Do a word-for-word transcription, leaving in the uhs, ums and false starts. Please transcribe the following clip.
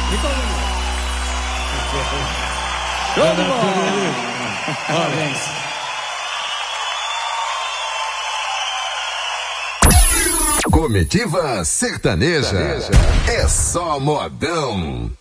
Show de bola! Parabéns. Comitiva sertaneja. É só modão.